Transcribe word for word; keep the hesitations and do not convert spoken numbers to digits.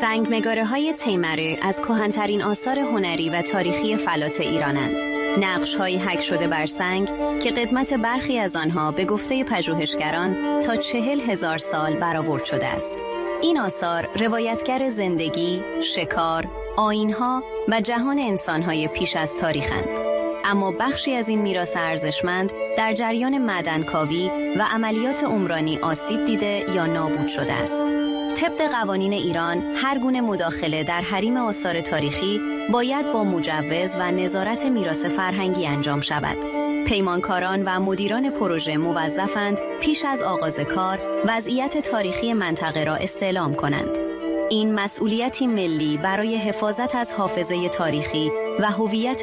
سنگمگاره‌های تیمره از کهن‌ترین آثار هنری و تاریخی فلات ایرانند. نقش‌هایی حک شده بر سنگ که قدمت برخی از آنها به گفته پژوهشگران تا چهل هزار سال برآورد شده است. این آثار روایتگر زندگی، شکار، آیین‌ها و جهان انسان‌های پیش از تاریخند. اما بخشی از این میراث ارزشمند در جریان معدنکاوی و عملیات عمرانی آسیب دیده یا نابود شده است. طبق قوانین ایران، هر گونه مداخله در حریم آثار تاریخی باید با مجوز و نظارت میراث فرهنگی انجام شود. پیمانکاران و مدیران پروژه موظفند پیش از آغاز کار وضعیت تاریخی منطقه را استعلام کنند. این مسئولیتی ملی برای حفاظت از حافظه تاریخی و هویت